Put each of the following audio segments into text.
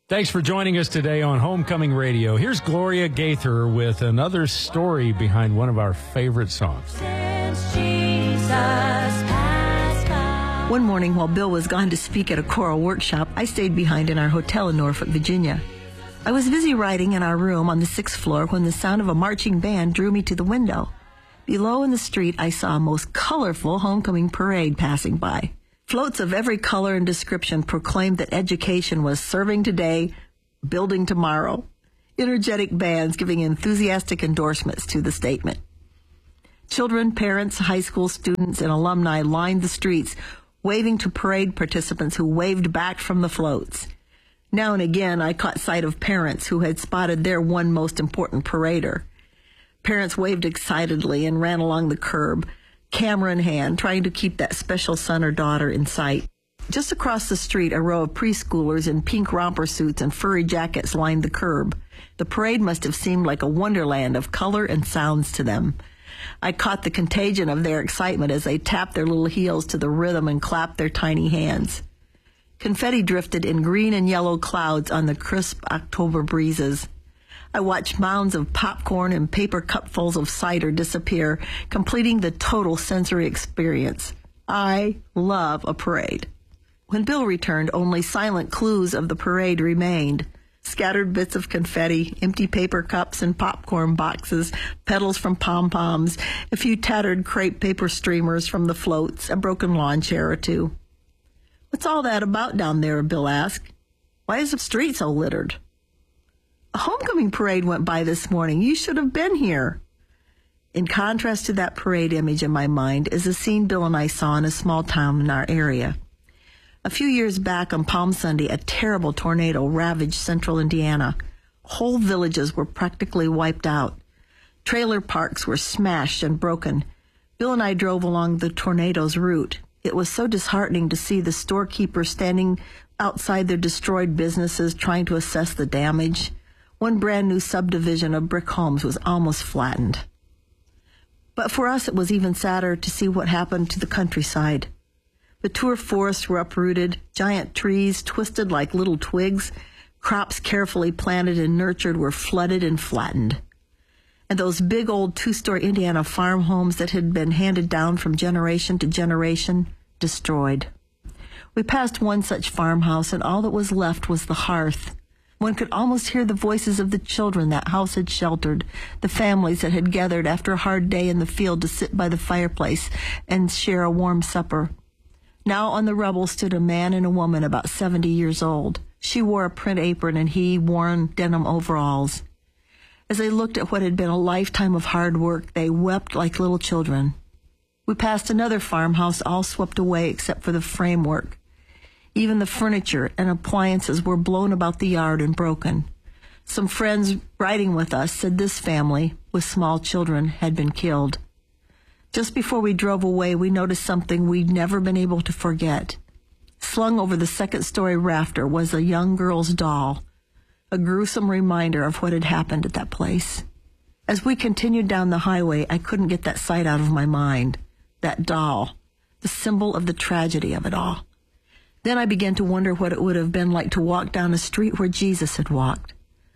Thanks for joining us today on Homecoming Radio. Here's Gloria Gaither with another story behind one of our favorite songs. One morning while Bill was gone to speak at a choral workshop, I stayed behind in our hotel in Norfolk, Virginia. I was busy writing in our room on the 6th floor when the sound of a marching band drew me to the window. Below in the street, I saw a most colorful homecoming parade passing by. Floats of every color and description proclaimed that education was serving today, building tomorrow. Energetic bands giving enthusiastic endorsements to the statement. Children, parents, high school students, and alumni lined the streets, waving to parade participants who waved back from the floats. Now and again, I caught sight of parents who had spotted their one most important parader. Parents waved excitedly and ran along the curb, camera in hand, trying to keep that special son or daughter in sight. Just across the street, a row of preschoolers in pink romper suits and furry jackets lined the curb. The parade must have seemed like a wonderland of color and sounds to them. I caught the contagion of their excitement as they tapped their little heels to the rhythm and clapped their tiny hands. Confetti drifted in green and yellow clouds on the crisp October breezes. I watched mounds of popcorn and paper cupfuls of cider disappear, completing the total sensory experience. I love a parade. When Bill returned, only silent clues of the parade remained. Scattered bits of confetti, empty paper cups and popcorn boxes, petals from pom-poms, a few tattered crepe paper streamers from the floats, a broken lawn chair or two. "What's all that about down there?" Bill asked. "Why is the street so littered?" "A homecoming parade went by this morning. You should have been here." In contrast to that parade image in my mind is a scene Bill and I saw in a small town in our area. A few years back on Palm Sunday, a terrible tornado ravaged central Indiana. Whole villages were practically wiped out. Trailer parks were smashed and broken. Bill and I drove along the tornado's route. It was so disheartening to see the storekeepers standing outside their destroyed businesses trying to assess the damage. One brand new subdivision of brick homes was almost flattened. But for us, it was even sadder to see what happened to the countryside. The Tour forests were uprooted, giant trees twisted like little twigs, crops carefully planted and nurtured were flooded and flattened. And those big old two-story Indiana farm homes that had been handed down from generation to generation, destroyed. We passed one such farmhouse, and all that was left was the hearth. One could almost hear the voices of the children that house had sheltered, the families that had gathered after a hard day in the field to sit by the fireplace and share a warm supper. Now on the rubble stood a man and a woman about 70 years old. She wore a print apron and he worn denim overalls. As they looked at what had been a lifetime of hard work, they wept like little children. We passed another farmhouse all swept away except for the framework. Even the furniture and appliances were blown about the yard and broken. Some friends riding with us said this family, with small children, had been killed. Just before we drove away, we noticed something we'd never been able to forget. Slung over the second-story rafter was a young girl's doll, a gruesome reminder of what had happened at that place. As we continued down the highway, I couldn't get that sight out of my mind. That doll, the symbol of the tragedy of it all. Then I began to wonder what it would have been like to walk down a street where Jesus had walked.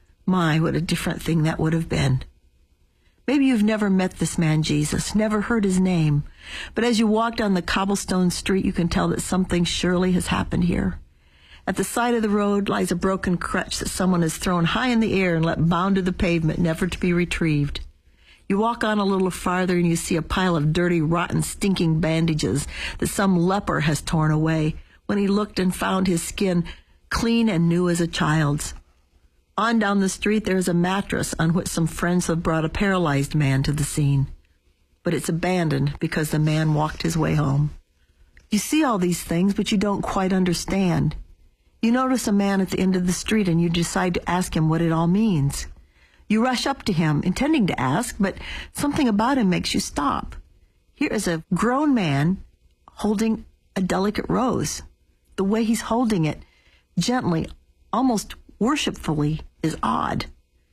My, what a different thing that would have been. Maybe you've never met this man Jesus, never heard his name, but as you walk down the cobblestone street, you can tell that something surely has happened here. At the side of the road lies a broken crutch that someone has thrown high in the air and let bound to the pavement, never to be retrieved. You walk on a little farther and you see a pile of dirty, rotten, stinking bandages that some leper has torn away when he looked and found his skin clean and new as a child's. On down the street there is a mattress on which some friends have brought a paralyzed man to the scene. But it's abandoned because the man walked his way home. You see all these things, but you don't quite understand. You notice a man at the end of the street and you decide to ask him what it all means. You rush up to him, intending to ask, but something about him makes you stop. Here is a grown man holding a delicate rose. The way he's holding it, gently, almost worshipfully, is odd.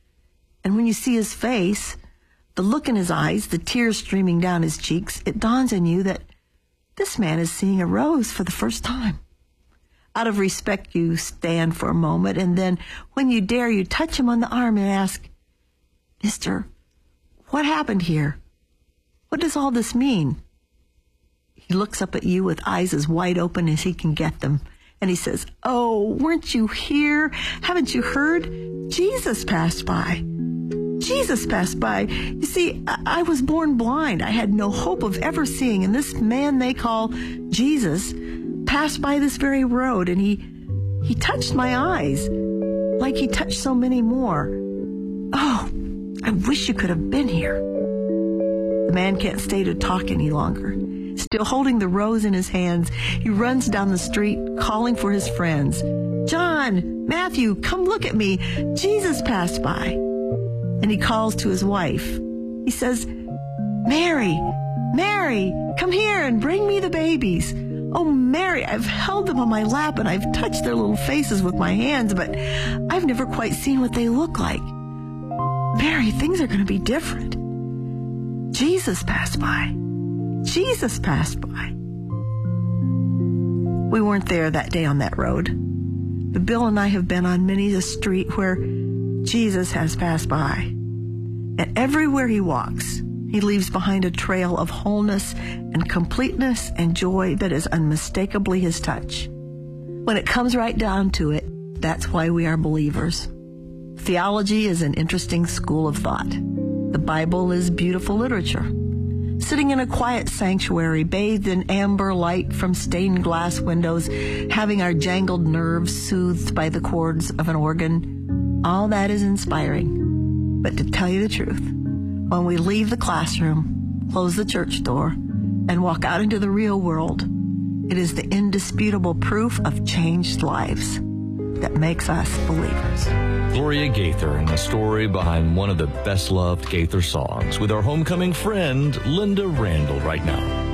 And when you see his face, the look in his eyes, the tears streaming down his cheeks, it dawns on you that this man is seeing a rose for the first time. Out of respect, you stand for a moment, and then when you dare, you touch him on the arm and ask, "Mister, what happened here? What does all this mean?" He looks up at you with eyes as wide open as he can get them, and he says, "Oh, weren't you here? Haven't you heard? Jesus passed by. Jesus passed by. You see, I was born blind. I had no hope of ever seeing, and this man they call Jesus passed by this very road, and he touched my eyes like he touched so many more. Oh, I wish you could have been here." The man can't stay to talk any longer. Still holding the rose in his hands, he runs down the street calling for his friends. "John, Matthew, come look at me. Jesus passed by." And he calls to his wife. He says, Mary, come here and bring me the babies." "Oh, Mary, I've held them on my lap and I've touched their little faces with my hands, but I've never quite seen what they look like. Mary, things are going to be different. Jesus passed by. Jesus passed by." We weren't there that day on that road, but Bill and I have been on many a street where Jesus has passed by. And everywhere he walks, he leaves behind a trail of wholeness and completeness and joy that is unmistakably his touch. When it comes right down to it, that's why we are believers. Theology is an interesting school of thought. The Bible is beautiful literature. Sitting in a quiet sanctuary, bathed in amber light from stained glass windows, having our jangled nerves soothed by the chords of an organ, all that is inspiring. But to tell you the truth, when we leave the classroom, close the church door, and walk out into the real world, it is the indisputable proof of changed lives that makes us believers. Gloria Gaither and the story behind one of the best-loved Gaither songs with our homecoming friend, Linda Randall, right now.